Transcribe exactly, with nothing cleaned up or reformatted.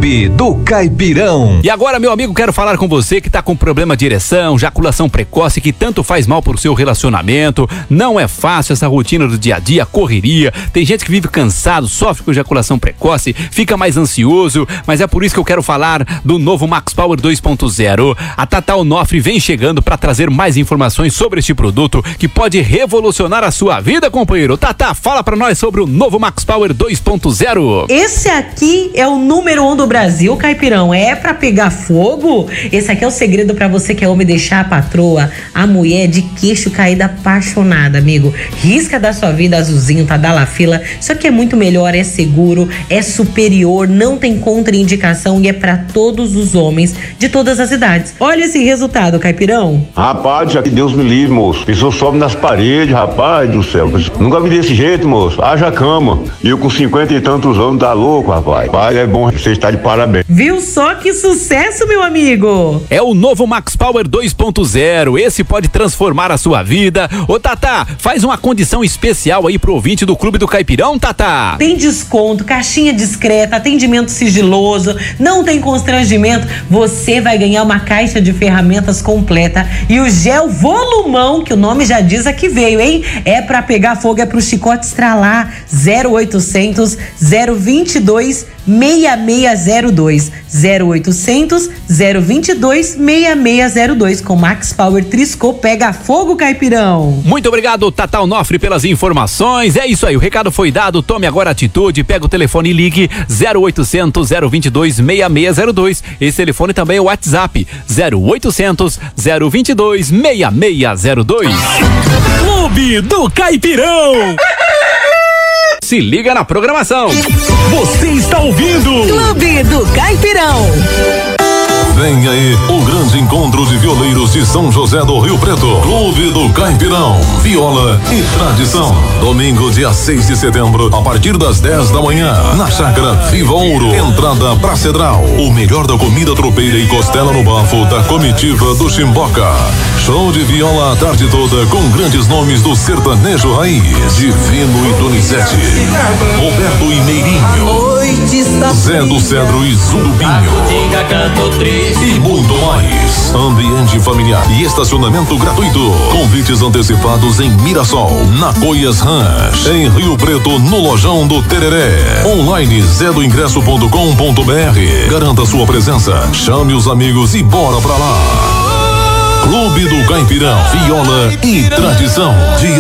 Clube do Caipirão. E agora, meu amigo, quero falar com você que tá com problema de ereção, ejaculação precoce, que tanto faz mal pro seu relacionamento. Não é fácil essa rotina do dia a dia, correria. Tem gente que vive cansado, sofre com ejaculação precoce, fica mais ansioso, mas é por isso que eu quero falar do novo Max Power dois ponto zero. A Tata Onofre vem chegando para trazer mais informações sobre este produto que pode revolucionar a sua vida, companheiro. Tata, fala para nós sobre o novo Max Power dois ponto zero. Esse aqui é o número um do Brasil, Caipirão. É pra pegar fogo? Esse aqui é o segredo pra você que é homem deixar a patroa, a mulher de queixo caído apaixonada, amigo. Risca da sua vida azulzinho, tá da la fila. Isso aqui é muito melhor, é seguro, é superior, não tem contraindicação e é pra todos os homens de todas as idades. Olha esse resultado, Caipirão. Rapaz, já que Deus me livre, moço. Pessoa sobe nas paredes, rapaz do céu. Nunca vi desse jeito, moço. Haja cama. E eu com cinquenta e tantos anos, tá louco, rapaz. Pai, é bom você estar de parabéns. Viu só que sucesso, meu amigo? É o novo Max Power dois ponto zero. Esse pode transformar a sua vida. Ô, Tata, faz uma condição especial aí pro ouvinte do Clube do Caipirão, Tata. Tem desconto, caixinha discreta, atendimento sigiloso, não tem constrangimento. Você vai ganhar uma caixa de ferramentas completa e o gel volumão, que o nome já diz aqui veio, hein? É pra pegar fogo, é pro chicote estralar. zero oitocentos, zero vinte e dois, seis seis zero dois. zero oitocentos, zero vinte e dois, seis seis zero dois. Com Max Power Trisco, pega fogo, Caipirão. Muito obrigado, Tata Onofre, pelas informações. É isso aí, o recado foi dado. Tome agora atitude, pega o telefone e ligue zero oitocentos, zero vinte e dois, seis seis zero dois. Esse telefone também é o WhatsApp zero oitocentos, zero vinte e dois, seis seis zero dois. Clube do Caipirão. Se liga na programação. Você está ouvindo Clube do Caipirão. Vem aí o grande encontro de violeiros de São José do Rio Preto. Clube do Caipirão, viola e tradição. Domingo, dia seis de setembro, a partir das dez da manhã, na Chácara Viva Ouro. Entrada pra Cedral. O melhor da comida tropeira e costela no bafo da comitiva do Chimboca. Show de viola a tarde toda com grandes nomes do sertanejo raiz. Divino e Donizete, Roberto e Meirinho, Zé do Cedro e Zurubinho e muito mais. Ambiente familiar e estacionamento gratuito. Convites antecipados em Mirassol, na Coias Ranch, em Rio Preto, no Lojão do Tereré. Online zé do ingresso ponto com ponto br. Garanta sua presença, chame os amigos e bora pra lá. Clube do Caipirão, viola e tradição. Dia